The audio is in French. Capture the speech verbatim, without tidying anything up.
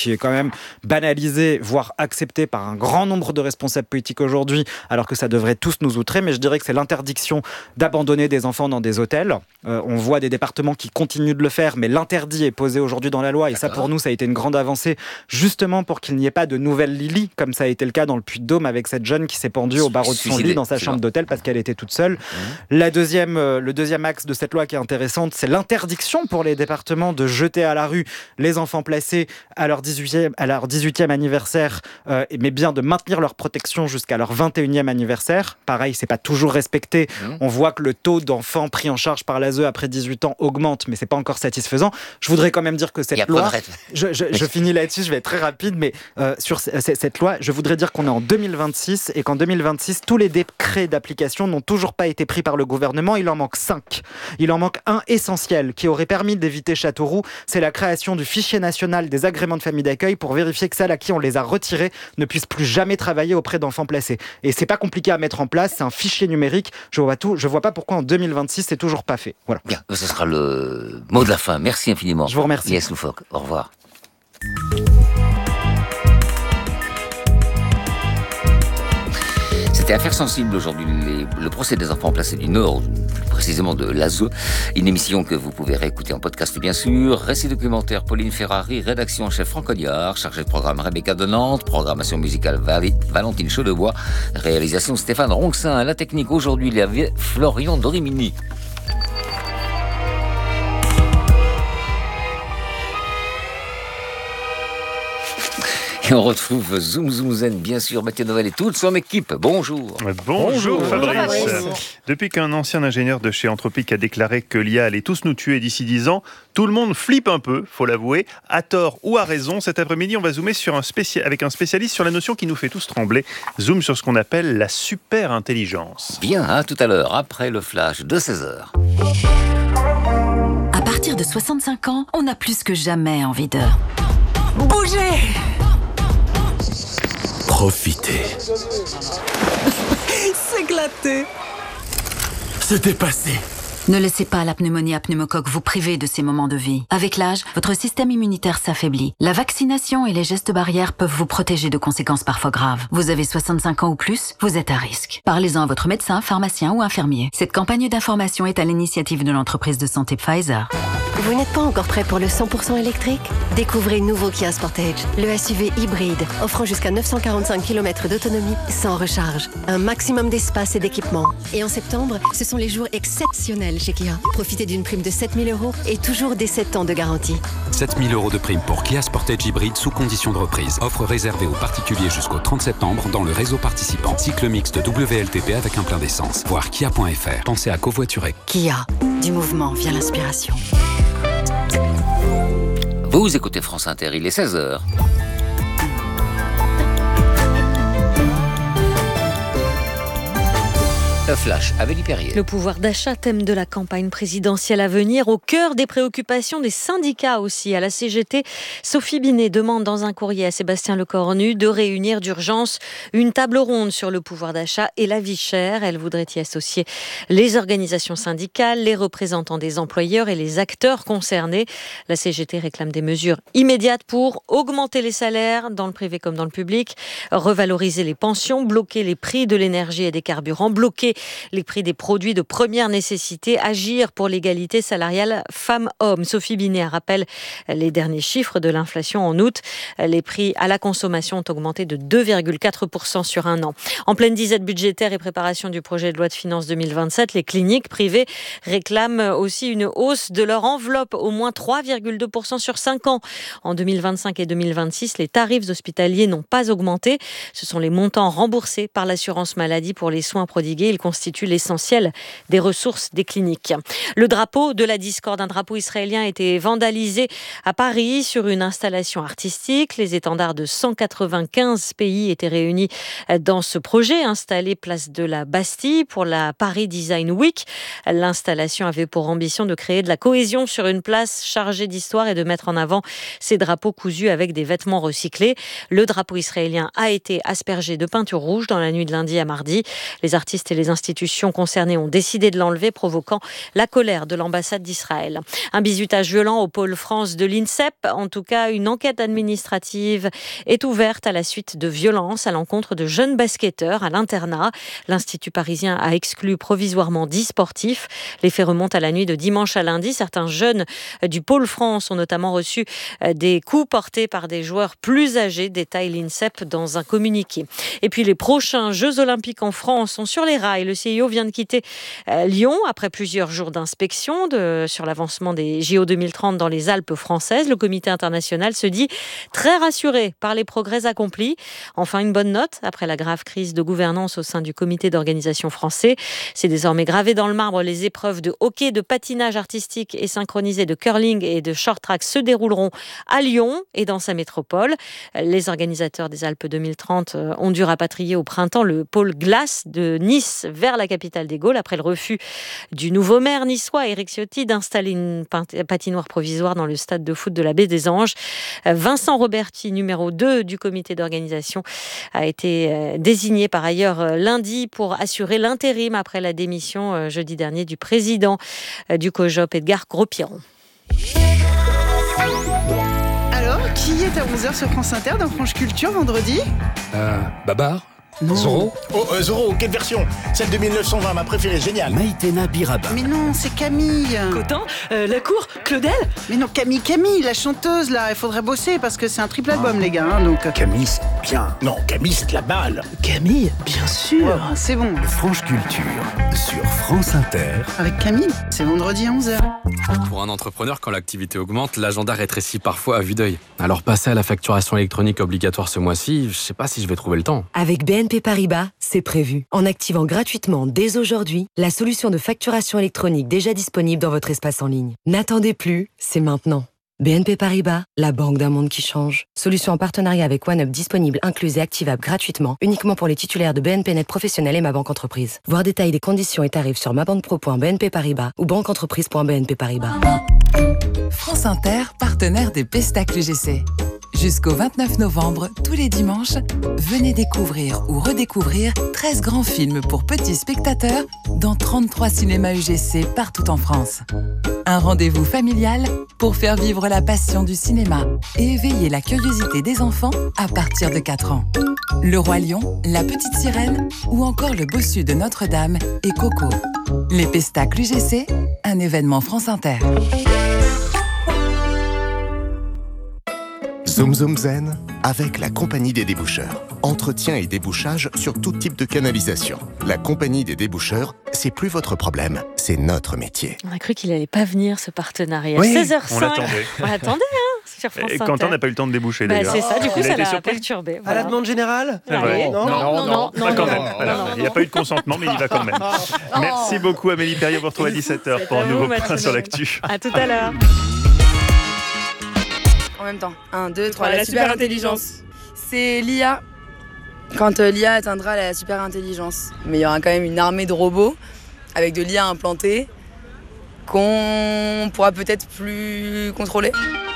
qui est quand même banalisé, voire accepté par un grand nombre de responsables politiques aujourd'hui, alors que ça devrait tous nous outrer. Mais je dirais que c'est l'interdiction d'abandonner des enfants dans des hôtels. Euh, on voit des départements qui continuent de le faire, mais l'interdit est posé aujourd'hui dans la loi. Et D'accord. ça, pour nous, ça a été une grande avancée, justement pour qu'il n'y ait pas de nouvelles Lily, comme ça a été le cas dans le Puy-de-Dôme avec cette jeune qui s'est pendue au barreau de son lit dans sa chambre d'hôtel parce qu'elle était toute seule. Mmh. La deuxième, euh, le deuxième axe de cette loi qui est intéressante, c'est l'interdiction pour les départements de jeter à la rue les enfants placés à leur dix-huitième, à leur dix-huitième anniversaire, euh, mais bien de maintenir leur protection jusqu'à leur vingt et unième anniversaire. Pareil, c'est pas toujours respecté. Mmh. On voit que le taux d'enfants pris en charge par l'A S E après dix-huit ans augmente, mais c'est pas encore satisfaisant. Je voudrais quand même dire que cette loi, je, je, je finis là-dessus, je vais être très rapide, mais euh, sur c- c- cette loi, je voudrais dire qu'on est en deux mille vingt-six et qu'en deux mille vingt-six, tous les décrets d'application n'ont toujours pas été pris par le gouvernement. Il en manque cinq. Il en manque un essentiel qui aurait permis d'éviter Châteauroux. C'est la création du fichier national des agréments de famille d'accueil pour vérifier que celles à qui on les a retirés ne puissent plus jamais travailler auprès d'enfants placés. Et c'est pas compliqué à mettre en place. C'est un fichier numérique. Je vois tout. Je vois pas pourquoi en deux mille vingt-six c'est toujours pas fait. Voilà. Bien, ce sera le mot de la fin. Merci infiniment. Je vous remercie. Yes Loufoque. Au revoir. C'était Affaires sensibles aujourd'hui, les, le procès des enfants placés du Nord, plus précisément de l'A S E. Une émission que vous pouvez réécouter en podcast bien sûr. Récit documentaire Pauline Ferrari, rédaction en chef Franck Cognard, chargé de programme Rebecca de Nantes, programmation musicale Val- Valentine Chaudebois, réalisation Stéphane Ronxin, à la technique aujourd'hui il y avait Florian Dorimini. Et on retrouve Zoom Zoom Zen, bien sûr, Mathieu Noël et toute son équipe. Bonjour. Bonjour, Bonjour Fabrice. Bonjour. Depuis qu'un ancien ingénieur de chez Anthropic a déclaré que l'I A allait tous nous tuer d'ici dix ans, tout le monde flippe un peu, faut l'avouer, à tort ou à raison. Cet après-midi, on va zoomer sur un spécial... avec un spécialiste sur la notion qui nous fait tous trembler. Zoom sur ce qu'on appelle la super intelligence. Bien, à tout à l'heure, après le flash de seize heures. À partir de soixante-cinq ans, on a plus que jamais envie de bouger. Profiter. S'éclater. Se dépasser. Ne laissez pas la pneumonie à pneumocoque vous priver de ces moments de vie. Avec l'âge, votre système immunitaire s'affaiblit. La vaccination et les gestes barrières peuvent vous protéger de conséquences parfois graves. Vous avez soixante-cinq ans ou plus, vous êtes à risque. Parlez-en à votre médecin, pharmacien ou infirmier. Cette campagne d'information est à l'initiative de l'entreprise de santé Pfizer. Vous n'êtes pas encore prêt pour le cent pour cent électrique ? Découvrez le nouveau Kia Sportage, le S U V hybride, offrant jusqu'à neuf cent quarante-cinq kilomètres d'autonomie sans recharge. Un maximum d'espace et d'équipement. Et en septembre, ce sont les jours exceptionnels chez Kia. Profitez d'une prime de sept mille euros et toujours des sept ans de garantie. sept mille euros de prime pour Kia Sportage hybride sous condition de reprise. Offre réservée aux particuliers jusqu'au trente septembre dans le réseau participant. Cycle mixte W L T P avec un plein d'essence. Voir kia point f r. Pensez à covoiturer. Kia, du mouvement vient l'inspiration. Vous écoutez France Inter, il est seize heures. Le flash, Amélie Perrier. Le pouvoir d'achat, thème de la campagne présidentielle à venir, au cœur des préoccupations des syndicats aussi. À la C G T, Sophie Binet demande dans un courrier à Sébastien Lecornu de réunir d'urgence une table ronde sur le pouvoir d'achat et la vie chère. Elle voudrait y associer les organisations syndicales, les représentants des employeurs et les acteurs concernés. La C G T réclame des mesures immédiates pour augmenter les salaires dans le privé comme dans le public, revaloriser les pensions, bloquer les prix de l'énergie et des carburants, bloquer les prix des produits de première nécessité, agir pour l'égalité salariale femmes-hommes. Sophie Binet rappelle les derniers chiffres de l'inflation en août. Les prix à la consommation ont augmenté de deux virgule quatre pour cent sur un an. En pleine disette budgétaire et préparation du projet de loi de finances deux mille vingt-sept, les cliniques privées réclament aussi une hausse de leur enveloppe, au moins trois virgule deux pour cent sur cinq ans. En deux mille vingt-cinq et deux mille vingt-six, les tarifs hospitaliers n'ont pas augmenté. Ce sont les montants remboursés par l'assurance maladie pour les soins prodigués. Ils constitue l'essentiel des ressources des cliniques. Le drapeau de la discorde, un drapeau israélien, a été vandalisé à Paris sur une installation artistique. Les étendards de cent quatre-vingt-quinze pays étaient réunis dans ce projet installé place de la Bastille pour la Paris Design Week. L'installation avait pour ambition de créer de la cohésion sur une place chargée d'histoire et de mettre en avant ces drapeaux cousus avec des vêtements recyclés. Le drapeau israélien a été aspergé de peinture rouge dans la nuit de lundi à mardi. Les artistes et les institutions institutions concernées ont décidé de l'enlever, provoquant la colère de l'ambassade d'Israël. Un bizutage violent au pôle France de l'INSEP. En tout cas, une enquête administrative est ouverte à la suite de violences à l'encontre de jeunes basketteurs à l'internat. L'Institut parisien a exclu provisoirement dix sportifs. Les faits remontent à la nuit de dimanche à lundi. Certains jeunes du pôle France ont notamment reçu des coups portés par des joueurs plus âgés, détaille l'INSEP dans un communiqué. Et puis les prochains Jeux Olympiques en France sont sur les rails. Le C I O vient de quitter euh, Lyon après plusieurs jours d'inspection de, sur l'avancement des J O deux mille trente dans les Alpes françaises. Le comité international se dit très rassuré par les progrès accomplis. Enfin, une bonne note après la grave crise de gouvernance au sein du comité d'organisation français. C'est désormais gravé dans le marbre. Les épreuves de hockey, de patinage artistique et synchronisé, de curling et de short track se dérouleront à Lyon et dans sa métropole. Les organisateurs des Alpes deux mille trente ont dû rapatrier au printemps le pôle glace de Nice vers la capitale des Gaules après le refus du nouveau maire niçois Éric Ciotti d'installer une patinoire provisoire dans le stade de foot de la Baie des Anges. Vincent Roberti, numéro deux du comité d'organisation, a été désigné par ailleurs lundi pour assurer l'intérim après la démission jeudi dernier du président du COJOP, Edgar Gros-Piron. Alors, qui est à onze heures sur France Inter dans Franche Culture vendredi ? Euh, Babar ? Non. Zorro ? Oh, euh, Zorro, quelle version ? Celle de mille neuf cent vingt, ma préférée, géniale. Maïtena Biraba. Mais non, c'est Camille. Cotin, euh, La Cour, Claudel ? Mais non, Camille, Camille, la chanteuse, là. Il faudrait bosser parce que c'est un triple album, les gars. Hein, donc... Camille, c'est bien. Non, Camille, c'est de la balle. Camille, bien sûr. Ouais, c'est bon. Franche Culture sur France Inter. Avec Camille, c'est vendredi à onze heures. Pour un entrepreneur, quand l'activité augmente, l'agenda rétrécit parfois à vue d'œil. Alors passer à la facturation électronique obligatoire ce mois-ci, je sais pas si je vais trouver le temps. Avec B N P Paribas, c'est prévu. En activant gratuitement dès aujourd'hui la solution de facturation électronique déjà disponible dans votre espace en ligne. N'attendez plus, c'est maintenant. B N P Paribas, la banque d'un monde qui change. Solution en partenariat avec OneUp disponible, incluse et activable gratuitement, uniquement pour les titulaires de B N P Net Professionnel et Ma Banque Entreprise. Voir détail des conditions et tarifs sur mabanque-pro point b n p paribas ou banque-entreprise point b n p paribas. France Inter, partenaire des Pestac U G C. Jusqu'au vingt-neuf novembre, tous les dimanches, venez découvrir ou redécouvrir treize grands films pour petits spectateurs dans trente-trois cinémas U G C partout en France. Un rendez-vous familial pour faire vivre la passion du cinéma et éveiller la curiosité des enfants à partir de quatre ans. Le Roi Lion, La Petite Sirène ou encore Le Bossu de Notre-Dame et Coco. Les Pestac U G C, un événement France Inter. Zoom Zoom Zen avec la Compagnie des Déboucheurs. Entretien et débouchage sur tout type de canalisation. La Compagnie des Déboucheurs, c'est plus votre problème, c'est notre métier. On a cru qu'il allait pas venir, ce partenariat. Oui, seize heures cinq. on l'attendait. On l'attendait, hein, sur France Et Inter. Quentin n'a pas eu le temps de déboucher, bah, d'ailleurs. c'est ça, du coup, Il a ça été l'a surpris. perturbé. À Voilà. la demande générale ? C'est vrai. Non, non, non, non, Pas quand non, même. non, Voilà. non, non, Il n'y a pas eu de consentement, mais il y va quand même. Merci beaucoup, Amélie Perrier. Vous retrouvez à dix-sept heures pour un nouveau point sur l'actu. À tout à l'heure. En même temps. un, deux, trois, la, la super intelligence. C'est l'I A. Quand euh, l'I A atteindra la super intelligence. Mais il y aura quand même une armée de robots avec de l'I A implantée qu'on pourra peut-être plus contrôler.